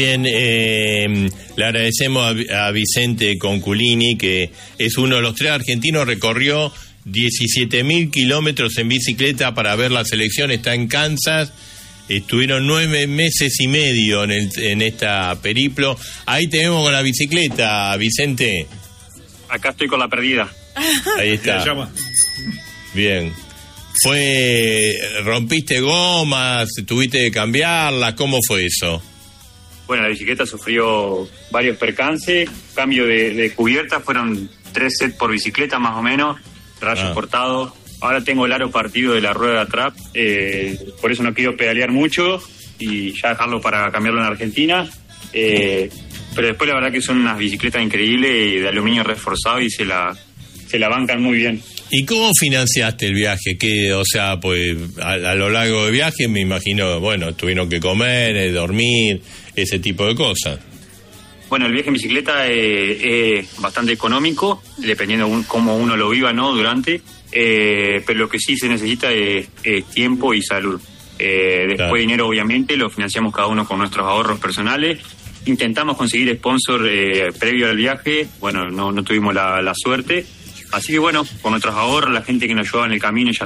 Bien, le agradecemos a Vicente Conculini, que es uno de los 3 argentinos, recorrió 17.000 kilómetros en bicicleta para ver la selección, está en Kansas, estuvieron 9 meses y medio en esta periplo. Ahí te vemos con la bicicleta, Vicente. Acá estoy con la perdida. Ahí está. Bien. ¿Rompiste gomas? ¿Tuviste que cambiarlas? ¿Cómo fue eso? Bueno, la bicicleta sufrió varios percances, cambio de cubierta, fueron 3 sets por bicicleta más o menos, rayos cortados. Ahora tengo el aro partido de la rueda de atrás, por eso no quiero pedalear mucho y ya dejarlo para cambiarlo en Argentina. Pero después la verdad que son unas bicicletas increíbles de aluminio reforzado y se la bancan muy bien. ¿Y cómo financiaste el viaje? O sea, pues a lo largo del viaje me imagino, bueno, tuvieron que comer, dormir, ese tipo de cosas. Bueno, el viaje en bicicleta es bastante económico, dependiendo cómo uno lo viva, ¿no? Durante, pero lo que sí se necesita es tiempo y salud. Después claro. Dinero, obviamente, lo financiamos cada uno con nuestros ahorros personales. Intentamos conseguir sponsor previo al viaje, bueno, no tuvimos la suerte. Así que bueno, con nuestros ahorros, la gente que nos ayudaba en el camino ya